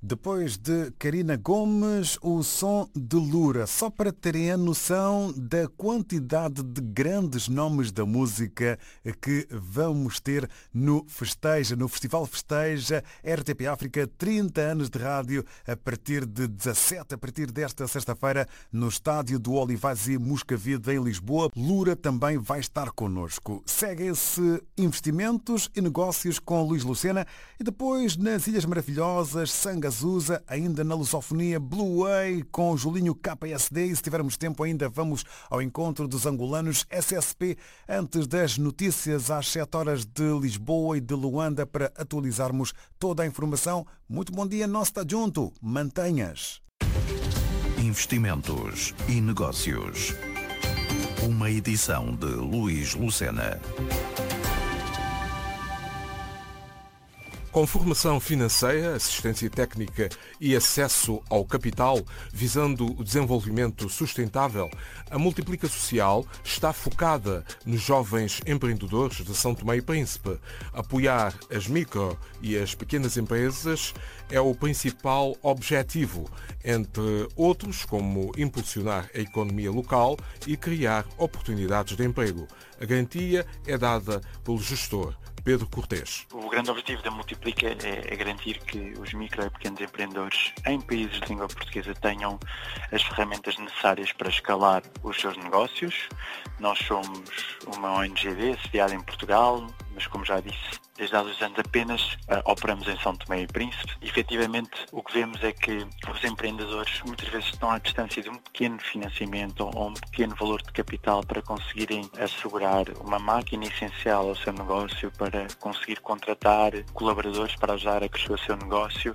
Depois de Karina Gomes, o som de Lura, só para terem a noção da quantidade de grandes nomes da música que vamos ter no Festival Festeja RTP África, 30 anos de rádio, a partir desta sexta-feira, no estádio do Olivais e Moscavide, em Lisboa. Lura também vai estar connosco. Seguem-se investimentos e negócios com Luís Lucena e depois nas Ilhas Maravilhosas, Sangazusa, ainda na lusofonia Blue Way com Julinho KSD, e se tivermos tempo ainda vamos ao encontro dos angolanos SSP antes das notícias às 7 horas de Lisboa e de Luanda para atualizarmos toda a informação. Muito bom dia, nós está junto, mantenhas. Investimentos e negócios. Uma edição de Luís Lucena. Com formação financeira, assistência técnica e acesso ao capital, visando o desenvolvimento sustentável, a Multiplica Social está focada nos jovens empreendedores de São Tomé e Príncipe. Apoiar as micro e as pequenas empresas é o principal objetivo, entre outros como impulsionar a economia local e criar oportunidades de emprego. A garantia é dada pelo gestor Pedro Cortês. O grande objetivo da Multiplica é garantir que os micro e pequenos empreendedores em países de língua portuguesa tenham as ferramentas necessárias para escalar os seus negócios. Nós somos uma ONGD sediada em Portugal, mas como já disse, desde há 2 anos apenas operamos em São Tomé e Príncipe. E, efetivamente, o que vemos é que os empreendedores muitas vezes estão à distância de um pequeno financiamento ou um pequeno valor de capital para conseguirem assegurar uma máquina essencial ao seu negócio, para conseguir contratar colaboradores para ajudar a crescer o seu negócio.